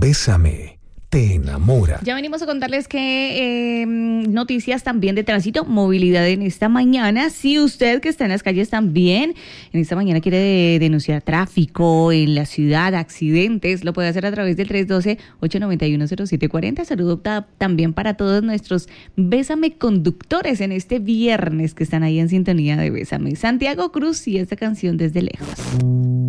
Bésame te enamora. Ya venimos a contarles que noticias también de tránsito, movilidad en esta mañana. Si usted que está en las calles también en esta mañana quiere denunciar tráfico en la ciudad, accidentes, lo puede hacer a través del 312-891-0740. Saludo también para todos nuestros Bésame conductores en este viernes que están ahí en sintonía de Bésame. Santiago Cruz y esta canción Desde Lejos.